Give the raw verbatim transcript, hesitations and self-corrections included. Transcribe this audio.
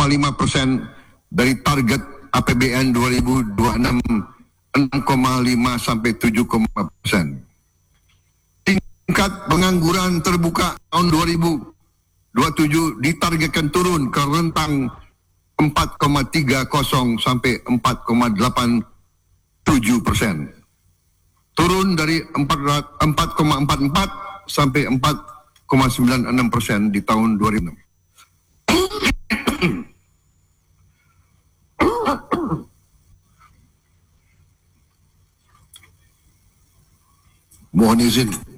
koma lima persen dari target A P B N dua ribu dua puluh enam, enam koma lima sampai tujuh koma lima persen. Tingkat pengangguran terbuka tahun dua ribu dua puluh tujuh ditargetkan turun ke rentang empat koma tiga nol sampai empat koma delapan tujuh persen. Turun dari empat koma empat empat sampai empat koma sembilan enam persen di tahun dua ribu enam. Mohon izin